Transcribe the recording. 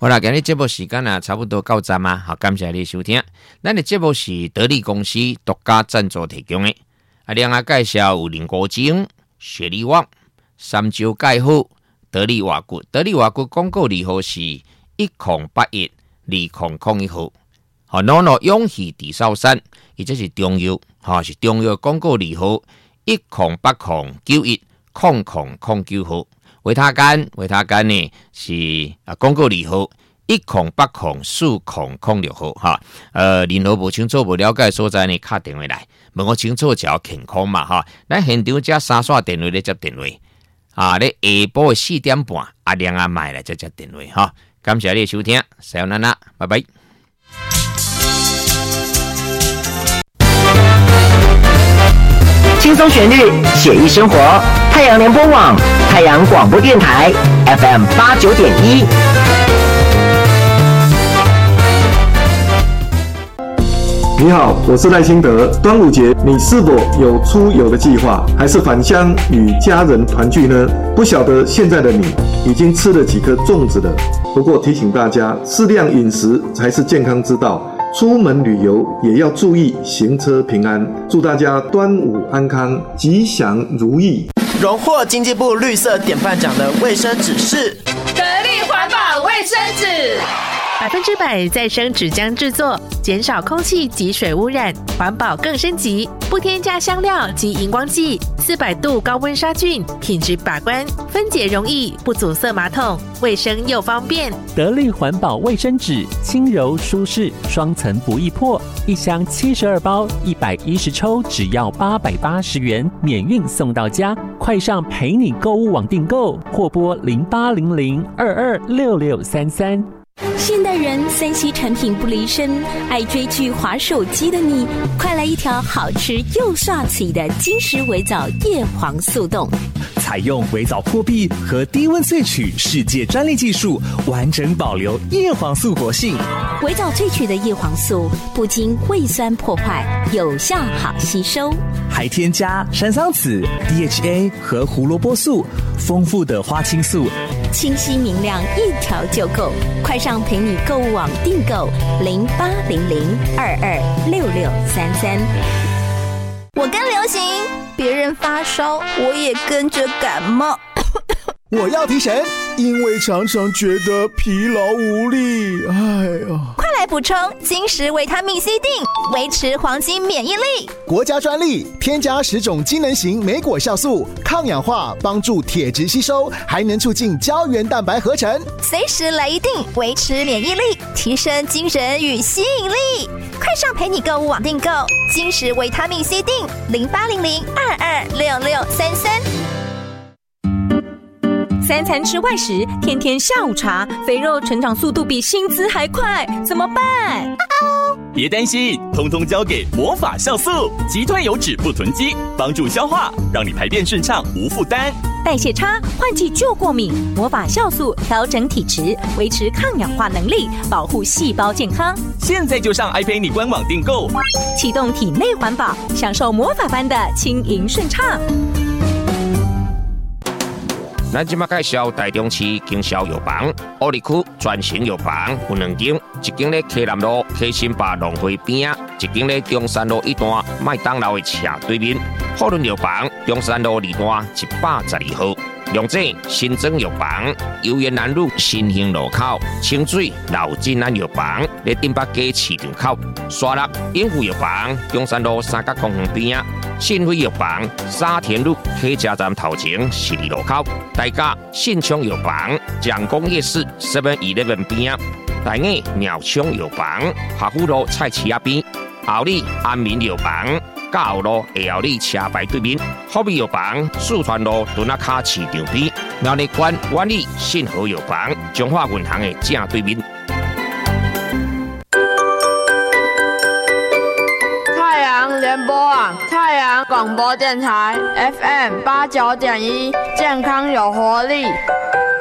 好啦，今日节目时间啊，差不多到站啊，好，感谢你收听。咱的节目是得力公司独家赞助提供的。另外介绍有林国精、雪梨旺、三椒钙好、得力瓦骨。得力瓦骨广告利号是10812001号。好，诺诺永续地少山，伊这是中药，是中药广告利号1080910009号。维他干呢是广告利号10804006号哈。任何无清楚无了解所在呢，打电话来问我清楚就要健康嘛哈。咱现场只3线电话咧接电话咧下晡的4点半阿亮阿麦来接电话哈。感谢你的收听，さよなら，拜拜。 轻松旋律，写意生活。太阳联播网，太阳广播电台 FM89.1。 你好，我是赖清德。端午节你是否有出游的计划，还是返乡与家人团聚呢？不晓得现在的你已经吃了几颗粽子了。不过提醒大家，适量饮食才是健康之道。出门旅游也要注意行车平安。祝大家端午安康，吉祥如意。 荣获经济部绿色典范奖的卫生纸是得力环保卫生纸 ，100%再生纸浆制作，减少空气及水污染，环保更升级，不添加香料及荧光剂，400度高温杀菌，品质把关，分解容易，不阻塞马桶，卫生又方便。 得力环保卫生纸，轻柔舒适，双层不易破，一箱72包，110抽，只要880元，免运送到家。快上陪你购物网订购，或拨0800226633。 现代人3C 产品不离身，爱追剧滑手机的你，快来一条好吃又刷嘴的金石微藻叶黄素冻。 采用微藻破壁和低温萃取世界专利技术，完整保留叶黄素活性。 微藻萃取的叶黄素不经胃酸破坏，有效好吸收， 还添加山桑子、DHA 和胡萝卜素，丰富的花青素， 清晰明亮，一条就够。快上陪你购物网订购0800226633。 我跟流行，别人发烧，我也跟着感冒。 我要提神，因为常常觉得疲劳无力。哎呀， 快来补充金石维他命 C 锭，维持黄金免疫力。 国家专利，添加10种机能型莓果酵素，抗氧化，帮助铁质吸收，还能促进胶原蛋白合成。 随时来一锭，维持免疫力，提升精神与吸引力。快上陪你购物网订购金石维他命 C 锭，0800226633。 3餐吃外食，天天下午茶，肥肉成长速度比薪资还快，怎么办？ 别担心，通通交给魔法酵素，击退油脂不囤积，帮助消化，让你排便顺畅无负担。 代谢差，换季就过敏，魔法酵素调整体质，维持抗氧化能力，保护细胞健康。 现在就上爱陪你官网订购， 启动体内环保，享受魔法般的轻盈顺畅。 咱即马介绍台中市经销药房，乌里区全型药房有2间，一间咧溪南路溪新坝农会边啊，一间咧中山路1段麦当劳的斜对面。富润药房中山路2段112号。龙井新庄药房、游园南路新兴路口、清水老金安药房咧顶北街市场口、沙鹿永福药房中山路三角公园边啊、信辉药房沙田路客家站头前12路口、大甲信昌药房蒋公夜市 7-11 边啊、大雅鸟昌药房华富路菜市仔边、后里安民药房。嘉后路下后里车牌对面，福美药房四川路墩仔卡市场边，苗栗县万里信和药房中华银行的正对面。 太阳联播网，太阳广播电台 FM 89.1，健康有活力。